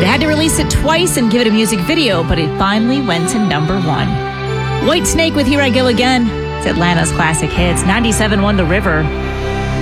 had to release it twice and give it a music video, but it finally went to number 1. Whitesnake with Here I Go Again. It's Atlanta's classic hits. 97 won The River.